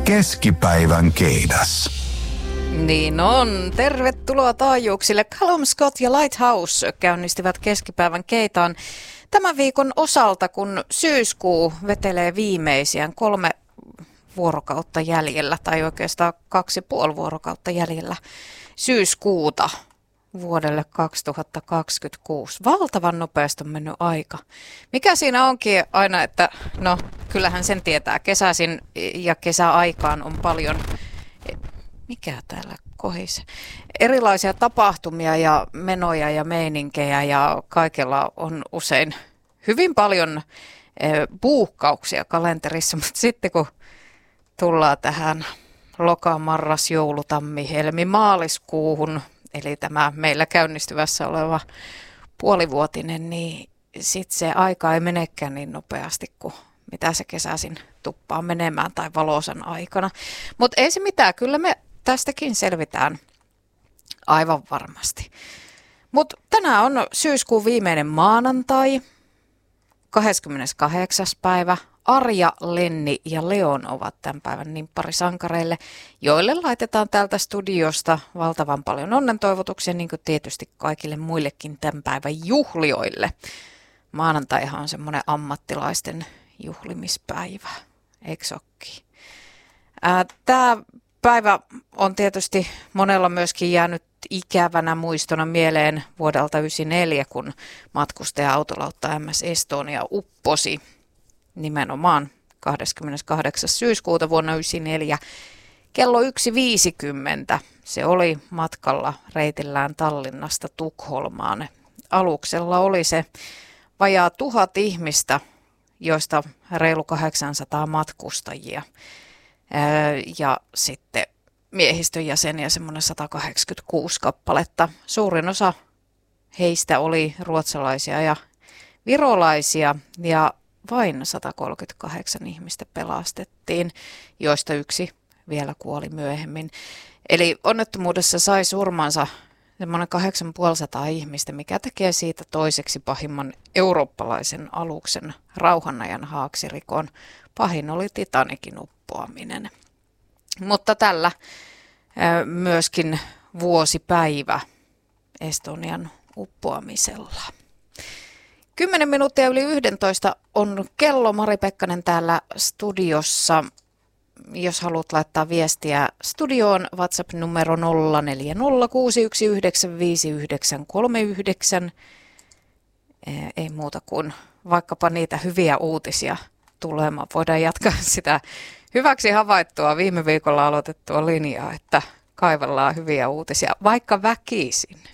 Keskipäivän keidas. Niin on. Tervetuloa taajuuksille. Callum Scott ja Lighthouse käynnistivät keskipäivän keitaan tämän viikon osalta, kun syyskuu vetelee viimeisiään 3 vuorokautta jäljellä, tai oikeastaan 2,5 vuorokautta jäljellä syyskuuta vuodelle 2026. Valtavan nopeasti on mennyt aika. Mikä siinä onkin aina, että no kyllähän sen tietää, kesäisin ja kesäaikaan on paljon, mikä täällä kohise, erilaisia tapahtumia ja menoja ja meininkejä ja kaikella on usein hyvin paljon buukkauksia kalenterissa, mutta sitten kun tullaan tähän loka, marras, joulu, tammi, helmi, maaliskuuhun, eli tämä meillä käynnistyvässä oleva puolivuotinen, niin sitten se aika ei menekään niin nopeasti kuin mitä se kesäisin tuppaa menemään tai valoisan aikana. Mutta ei se mitään, kyllä me tästäkin selvitään aivan varmasti. Mutta tänään on syyskuun viimeinen maanantai, 28. päivä. Arja, Lenni ja Leon ovat tämän päivän nimpparisankareille, joille laitetaan täältä studiosta valtavan paljon onnentoivotuksia, niin kuin tietysti kaikille muillekin tämän päivän juhlioille. Maanantaihan on semmoinen ammattilaisten juhlimispäivä, eikö sokki? Tämä päivä on tietysti monella myöskin jäänyt ikävänä muistona mieleen vuodelta 1994, kun matkustaja-autolautta MS Estonia upposi nimenomaan 28. syyskuuta vuonna 1994 kello 1.50. Se oli matkalla reitillään Tallinnasta Tukholmaan. Aluksella oli se vajaa 1000 ihmistä, joista reilu 800 matkustajia. Ja sitten miehistön jäseniä semmoinen 186 kappaletta. Suurin osa heistä oli ruotsalaisia ja virolaisia ja vain 138 ihmistä pelastettiin, joista 1 vielä kuoli myöhemmin. Eli onnettomuudessa sai surmansa semmoinen 850 ihmistä, mikä tekee siitä toiseksi pahimman eurooppalaisen aluksen rauhanajan haaksirikon. Pahin oli Titanikin uppoaminen. Mutta tällä myöskin vuosipäivä Estonian uppoamisella. 10 minuuttia yli 11 on kello. Mari Pekkanen täällä studiossa. Jos haluat laittaa viestiä studioon, WhatsApp-numero 0406195939. Ei muuta kuin vaikkapa niitä hyviä uutisia tulemaan. Voidaan jatkaa sitä hyväksi havaittua viime viikolla aloitettua linjaa, että kaivellaan hyviä uutisia, vaikka väkisin.